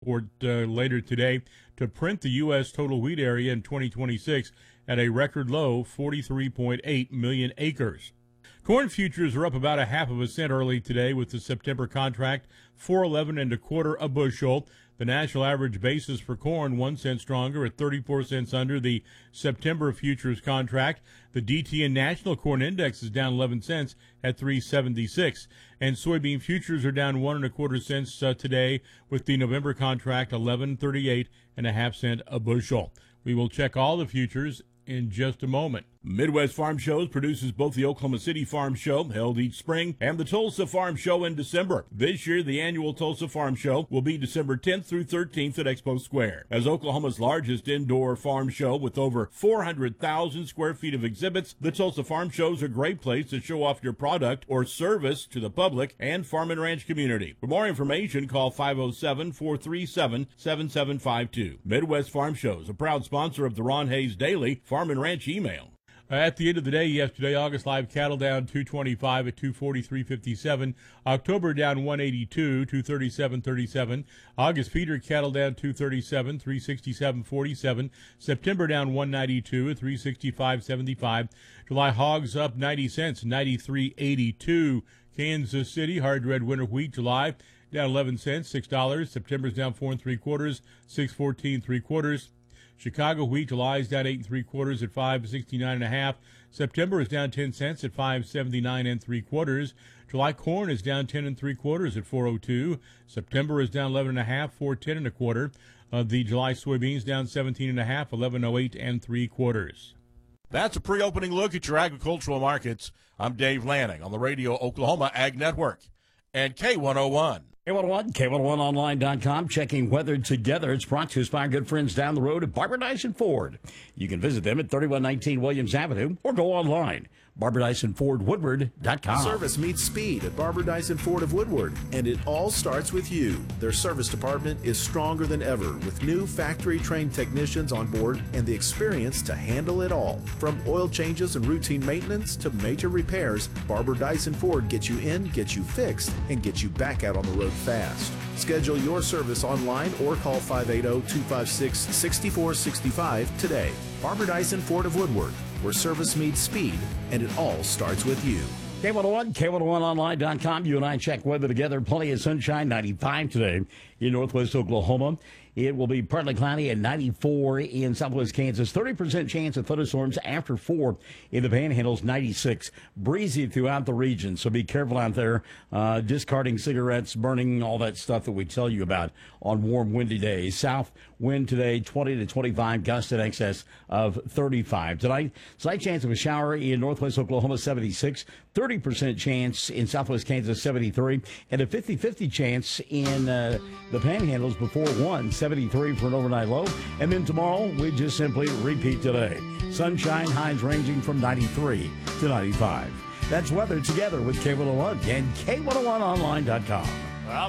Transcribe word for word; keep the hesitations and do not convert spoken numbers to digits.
Or uh, later today to print the U S total wheat area in twenty twenty-six at a record low forty-three point eight million acres. Corn futures are up about a half of a cent early today with the September contract four eleven and a quarter a bushel. The national average basis for corn one cent stronger at thirty-four cents under the September futures contract. The D T N National Corn Index is down eleven cents at three seventy-six, and soybean futures are down one and a quarter cents uh, today with the November contract eleven thirty-eight and a half cent a bushel. We will check all the futures in just a moment. Midwest Farm Shows produces both the Oklahoma City Farm Show, held each spring, and the Tulsa Farm Show in December. This year, the annual Tulsa Farm Show will be December tenth through thirteenth at Expo Square. As Oklahoma's largest indoor farm show with over four hundred thousand square feet of exhibits, the Tulsa Farm Show is a great place to show off your product or service to the public and farm and ranch community. For more information, call five oh seven, four three seven, seven seven five two. Midwest Farm Shows, a proud sponsor of the Ron Hayes Daily Farm and Ranch email. At the end of the day yesterday, August live cattle down two twenty-five at two forty-three fifty-seven. October down one eighty-two, two thirty-seven thirty-seven. August feeder cattle down two thirty-seven, three sixty-seven forty-seven. September down one ninety-two at three sixty-five seventy-five. July hogs up ninety cents, ninety-three eighty-two. Kansas City hard red winter wheat July down eleven cents, six dollars. September's down four and three quarters, six fourteen three quarters. Chicago wheat July is down eight and three quarters at five sixty-nine and a half. September is down ten cents at five seventy-nine and three quarters. July corn is down ten and three quarters at four oh two. September is down eleven and a half, four ten and a quarter. Uh, the July soybeans down seventeen and a half, eleven oh eight and three quarters. That's a pre-opening look at your agricultural markets. I'm Dave Lanning on the Radio Oklahoma Ag Network and K one oh one. K one oh one, K one oh one online dot com, checking weather together. It's brought to us by our good friends down the road at Barber Dyson Ford. You can visit them at thirty-one nineteen Williams Avenue or go online, Barber Dyson Ford Woodward dot com. Service meets speed at Barber Dyson Ford of Woodward, and it all starts with you. Their service department is stronger than ever with new factory-trained technicians on board and the experience to handle it all. From oil changes and routine maintenance to major repairs, Barber Dyson Ford gets you in, gets you fixed, and gets you back out on the road fast. Schedule your service online or call five eight zero, two five six, six four six five today. Barber Dyson Ford of Woodward, where service meets speed, and it all starts with you. K one oh one, K one oh one online dot com. You and I check weather together. Plenty of sunshine, ninety-five today in northwest Oklahoma. It will be partly cloudy at ninety-four in southwest Kansas. thirty percent chance of thunderstorms after four in the Panhandles, ninety-six. Breezy throughout the region, so be careful out there. Uh, discarding cigarettes, burning, all that stuff that we tell you about on warm, windy days. South wind today, twenty to twenty-five, gust in excess of thirty-five. Tonight, slight chance of a shower in northwest Oklahoma, seventy-six. thirty percent chance in southwest Kansas, seventy-three. And a fifty-fifty chance in uh, the Panhandles before one. seventy-three for an overnight low. And then tomorrow, we just simply repeat today. Sunshine, highs ranging from ninety-three to ninety-five. That's weather together with K one oh one and K one oh one online dot com.